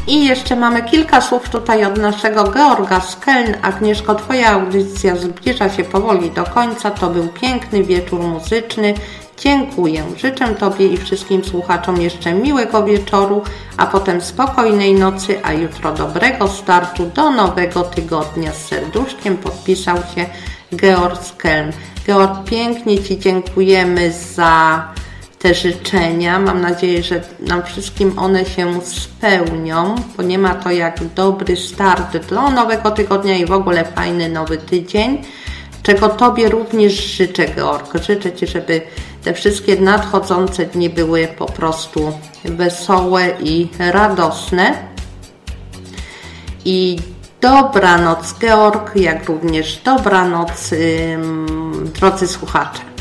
I jeszcze mamy kilka słów tutaj od naszego Georga z Keln. Agnieszko, Twoja audycja zbliża się powoli do końca. To był piękny wieczór muzyczny. Dziękuję. Życzę Tobie i wszystkim słuchaczom jeszcze miłego wieczoru, a potem spokojnej nocy, a jutro dobrego startu do nowego tygodnia. Z serduszkiem podpisał się Georg z Keln. Georg, pięknie Ci dziękujemy za te życzenia. Mam nadzieję, że nam wszystkim one się spełnią, bo nie ma to jak dobry start do nowego tygodnia i w ogóle fajny nowy tydzień, czego Tobie również życzę, Georg. Życzę Ci, żeby te wszystkie nadchodzące dni były po prostu wesołe i radosne. I dobranoc, Georg, jak również dobranoc, drodzy słuchacze.